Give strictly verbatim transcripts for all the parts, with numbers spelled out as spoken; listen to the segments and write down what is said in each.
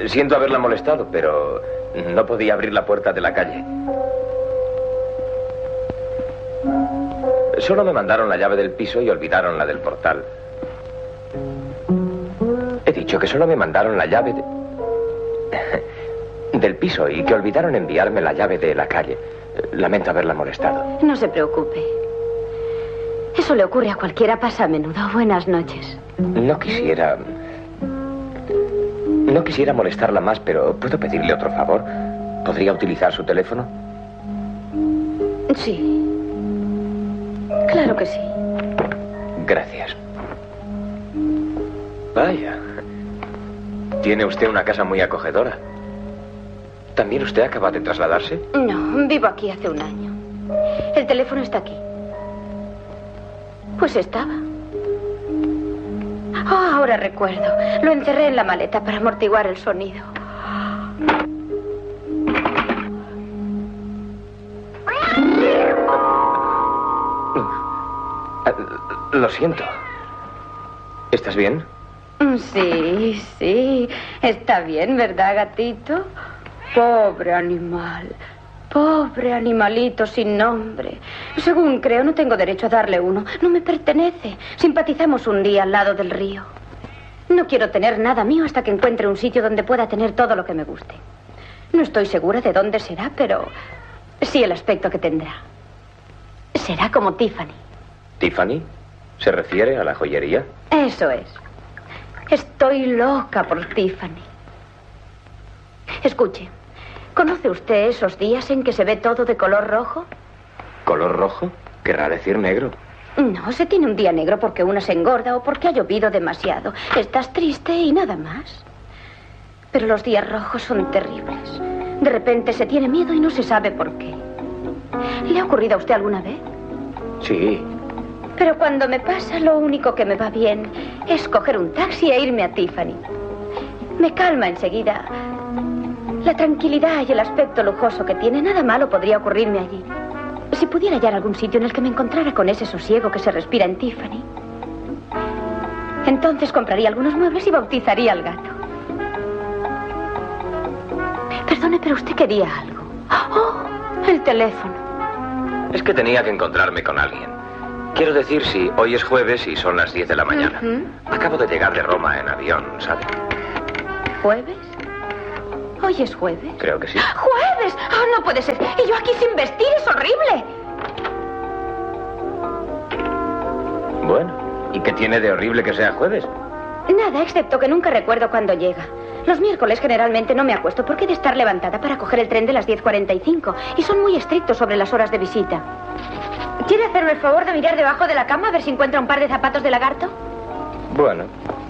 Siento haberla molestado, pero no podía abrir la puerta de la calle. Solo me mandaron la llave del piso y olvidaron la del portal. He dicho que solo me mandaron la llave de... del piso y que olvidaron enviarme la llave de la calle. Lamento haberla molestado. No se preocupe. Eso le ocurre a cualquiera, pasa a menudo. Buenas noches. No quisiera... No quisiera molestarla más, pero ¿puedo pedirle otro favor? ¿Podría utilizar su teléfono? Sí. Claro que sí. Gracias. Vaya. Tiene usted una casa muy acogedora. ¿También usted acaba de trasladarse? No, vivo aquí hace un año. El teléfono está aquí. Pues estaba. Oh, ahora recuerdo. Lo encerré en la maleta para amortiguar el sonido. Lo siento. ¿Estás bien? Sí, sí. Está bien, ¿verdad, gatito? Pobre animal. Pobre animalito sin nombre. Según creo, no tengo derecho a darle uno. No me pertenece. Simpatizamos un día al lado del río. No quiero tener nada mío hasta que encuentre un sitio donde pueda tener todo lo que me guste. No estoy segura de dónde será, pero sí el aspecto que tendrá. Será como Tiffany. ¿Tiffany? ¿Se refiere a la joyería? Eso es. Estoy loca por Tiffany. Escuche. ¿Conoce usted esos días en que se ve todo de color rojo? ¿Color rojo? Querrá decir negro. No, se tiene un día negro porque uno se engorda o porque ha llovido demasiado. Estás triste y nada más. Pero los días rojos son terribles. De repente se tiene miedo y no se sabe por qué. ¿Le ha ocurrido a usted alguna vez? Sí. Pero cuando me pasa, lo único que me va bien es coger un taxi e irme a Tiffany. Me calma enseguida. La tranquilidad y el aspecto lujoso que tiene, nada malo podría ocurrirme allí. Si pudiera hallar algún sitio en el que me encontrara con ese sosiego que se respira en Tiffany, entonces compraría algunos muebles y bautizaría al gato. Perdone, pero usted quería algo. ¡Oh! El teléfono. Es que tenía que encontrarme con alguien. Quiero decir, si hoy es jueves y son las diez de la mañana. Uh-huh. Acabo de llegar de Roma en avión, ¿sabe? ¿Jueves? ¿Hoy es jueves? Creo que sí. ¡Jueves! ¡Oh, no puede ser! Y yo aquí sin vestir, es horrible. Bueno, ¿y qué tiene de horrible que sea jueves? Nada, excepto que nunca recuerdo cuándo llega. Los miércoles generalmente no me acuesto porque he de estar levantada para coger el tren de las diez cuarenta y cinco. Y son muy estrictos sobre las horas de visita. ¿Quiere hacerme el favor de mirar debajo de la cama a ver si encuentra un par de zapatos de lagarto? Bueno.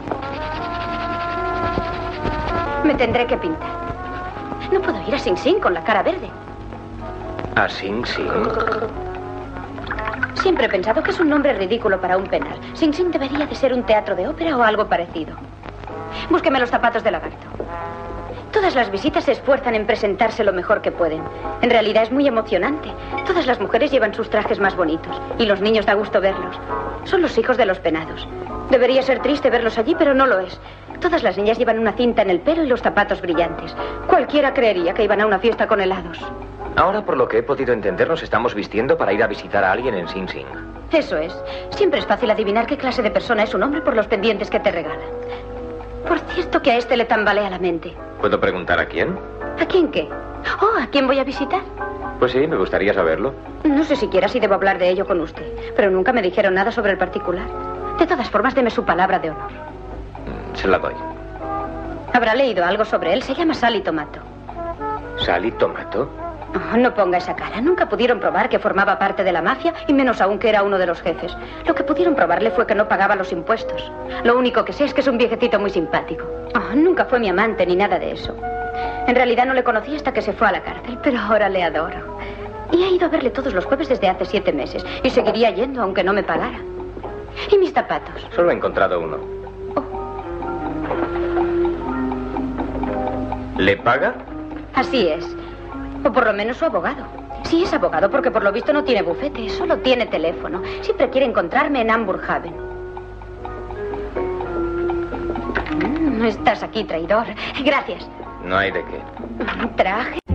Me tendré que pintar. No puedo ir a Sing Sing con la cara verde. ¿A Sing Sing? Siempre he pensado que es un nombre ridículo para un penal. Sing Sing debería de ser un teatro de ópera o algo parecido. Búsqueme los zapatos de lagarto. Todas las visitas se esfuerzan en presentarse lo mejor que pueden. En realidad es muy emocionante. Todas las mujeres llevan sus trajes más bonitos. Y los niños da gusto verlos. Son los hijos de los penados. Debería ser triste verlos allí, pero no lo es. Todas las niñas llevan una cinta en el pelo y los zapatos brillantes. Cualquiera creería que iban a una fiesta con helados. Ahora, por lo que he podido entender, nos estamos vistiendo para ir a visitar a alguien en Sing Sing. Eso es. Siempre es fácil adivinar qué clase de persona es un hombre por los pendientes que te regalan. Por cierto que a este le tambalea la mente. ¿Puedo preguntar a quién? ¿A quién qué? Oh, ¿a quién voy a visitar? Pues sí, me gustaría saberlo. No sé siquiera si debo hablar de ello con usted, pero nunca me dijeron nada sobre el particular. De todas formas, deme su palabra de honor. Se la doy. Habrá leído algo sobre él. Se llama Sally Tomato. ¿Sally Tomato? Oh, no ponga esa cara. Nunca pudieron probar que formaba parte de la mafia y menos aún que era uno de los jefes. Lo que pudieron probarle fue que no pagaba los impuestos. Lo único que sé es que es un viejecito muy simpático. Oh, nunca fue mi amante ni nada de eso. En realidad no le conocí hasta que se fue a la cárcel, pero ahora le adoro. Y he ido a verle todos los jueves desde hace siete meses. Y seguiría yendo aunque no me pagara. ¿Y mis zapatos? Solo he encontrado uno. Oh. ¿Le paga? Así es. O por lo menos su abogado. Sí, es abogado porque por lo visto no tiene bufete, solo tiene teléfono. Siempre quiere encontrarme en Hamburghaven. Mm, estás aquí, traidor. Gracias. No hay de qué. ¿Traje?